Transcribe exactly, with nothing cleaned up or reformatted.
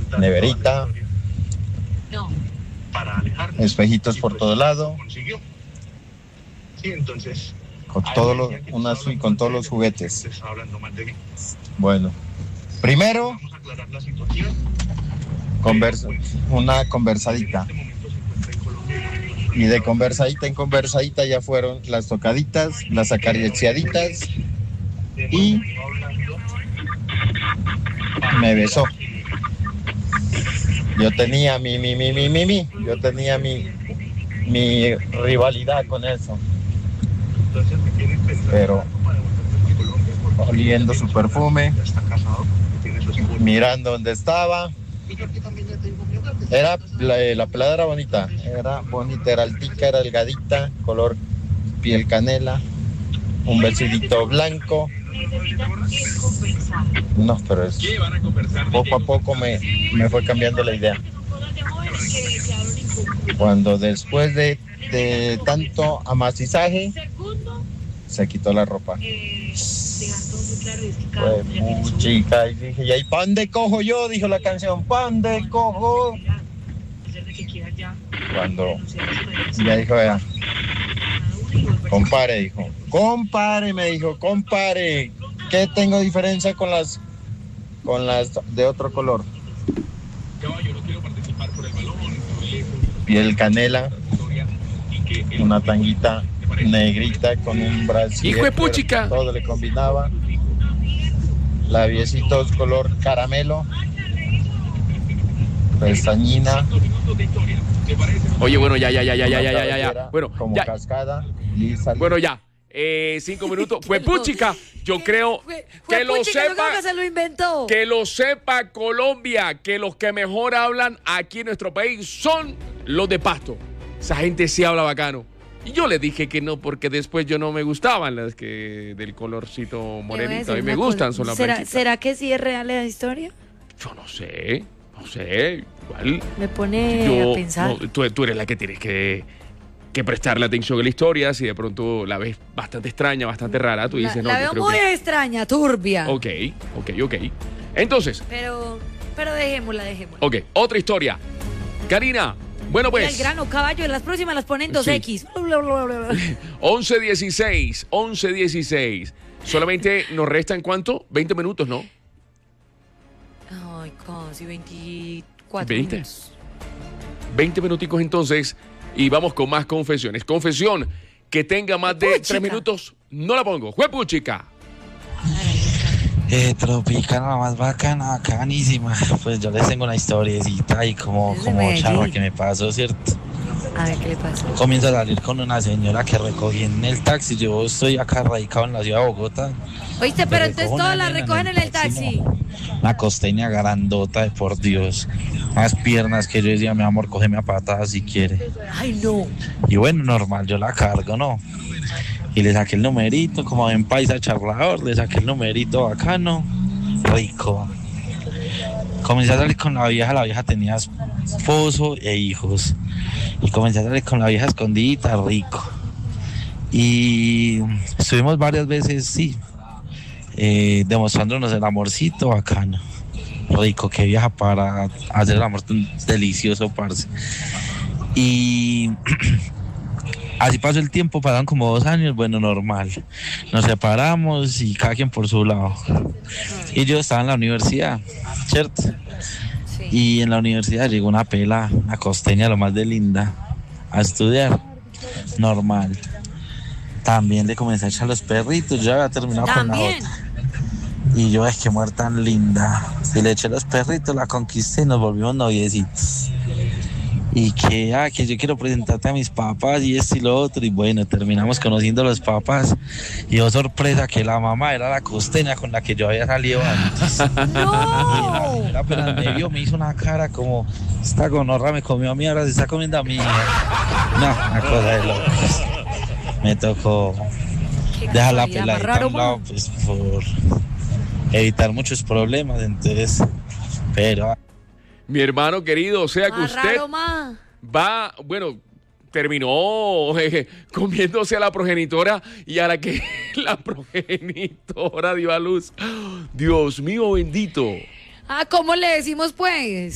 neverita, espejitos por todo lado, con todos los, una suite con todos los juguetes. Bueno, primero, conversa, una conversadita. Y de conversadita en conversadita ya fueron las tocaditas, las acariciaditas y me besó. Yo tenía mi, mi, mi, mi, mi, mi, yo tenía mi, mi rivalidad con eso. Pero oliendo su perfume, mirando dónde estaba. Era la, la pelada era bonita, era bonita, era altica, era delgadita, color piel canela, un vestidito blanco. No, pero es, poco a poco me, me fue cambiando la idea. Cuando después de, de tanto amacizaje, se quitó la ropa. Pues, chica, y dije, ¿y ahí pa' dónde cojo yo? Dijo la canción, ¿pa' dónde cojo? Cuando ya dijo, vea, compare, dijo, compare, me dijo, compare, ¿qué tengo diferencia con las, con las de otro color? Piel canela, una tanguita negrita con un brazo. ¡Hijo de puchica! Todo le combinaba. Labiecitos color caramelo. Pestañina. Oye, bueno, ya, ya, ya, ya, ya, ya, ya, ya. Bueno, como ya. cascada. Lisa. Bueno, ya. Eh, cinco minutos. Fue puchica. Yo creo Fue- que fue lo puchica, yo creo sepa. que se lo inventó. Que lo sepa Colombia, que los que mejor hablan aquí en nuestro país son los de Pasto. Esa gente sí habla bacano. Y yo le dije que no, porque después yo no me gustaban las que del colorcito Te voy a morenito. A decir mí me una gustan, cosa. son las ¿Será, blanquitas. ¿Será que sí es real la historia? Yo no sé, no sé. Igual. Me pone Yo, a pensar. no, tú, tú eres la que tienes que, que prestarle atención a la historia. Si de pronto la ves bastante extraña, bastante rara, tú la dices, no, la yo veo creo muy que... extraña, turbia. Ok, ok, ok. Entonces, Pero, pero dejémosla, dejémosla. ok, otra historia. Karina, bueno Mira, pues... el grano, caballo, en las próximas las ponen dos Sí. equis. once dieciséis, once dieciséis. Solamente nos restan ¿cuánto? veinte minutos, ¿no? Ay, casi veinticuatro veinte. minutos. veinte minuticos entonces y vamos con más confesiones. Confesión que tenga más de Juepuchica. tres minutos, no la pongo. Juepuchica. Eh, Tropicana, la más bacana, bacanísima. Pues yo les tengo una historiecita ahí como, Es de como Medellín. charra que me pasó, ¿cierto? A ver, ¿qué le pasó? Comienzo a salir con una señora que recogí en el taxi. Yo estoy acá radicado en la ciudad de Bogotá. Oíste, pero Me entonces recojo todas una las nena recogen en el taxi. no. Una costeña grandota de por Dios. Más piernas que yo decía, mi amor, cógeme a patadas si quiere. Ay, no. Y bueno, normal, yo la cargo, ¿no? Y le saqué el numerito, como en paisa charlador, le saqué el numerito bacano, rico. Comencé a salir con la vieja, la vieja tenía esposo e hijos. Y comencé a salir con la vieja escondidita, rico. Y estuvimos varias veces, sí, eh, demostrándonos el amorcito bacano. Rico, que vieja para hacer el amor tan delicioso, parce. Y así pasó el tiempo, pasaron como dos años, bueno, normal. Nos separamos y cada quien por su lado. Y yo estaba en la universidad, ¿cierto? Sí. Y en la universidad llegó una pela, una costeña, lo más de linda, a estudiar. Normal. También le comencé a echar los perritos, yo había terminado con la También. otra. Y yo, es que mujer tan linda. Y le eché los perritos, la conquisté y nos volvimos noviecitos. Y que, ah, que yo quiero presentarte a mis papás y esto y lo otro. Y bueno, terminamos conociendo a los papás. Y oh, sorpresa, que la mamá era la costeña con la que yo había salido antes. ¡No! Y la apenas me vio, me hizo una cara como, esta gonorra me comió a mí, ahora se está comiendo a mí. No, una cosa de locos. Me tocó Qué dejar la casualidad, más peladita a raro, un lado, ma. pues por evitar muchos problemas, entonces, pero... Mi hermano querido, o sea que Más usted raro, ma. va, bueno, terminó eh, comiéndose a la progenitora y a la que la progenitora dio a luz. Dios mío bendito. Ah, ¿cómo le decimos, pues?